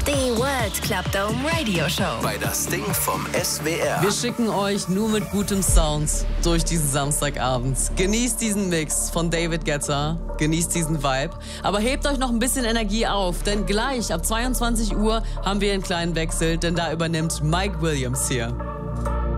Die World Club Dome Radio Show. Bei das Ding vom SWR. Wir schicken euch nur mit gutem Sound durch diesen Samstagabend. Genießt diesen Mix von David Guetta, genießt diesen Vibe, aber hebt euch noch ein bisschen Energie auf, denn gleich ab 22 Uhr haben wir einen kleinen Wechsel, denn da übernimmt Mike Williams hier.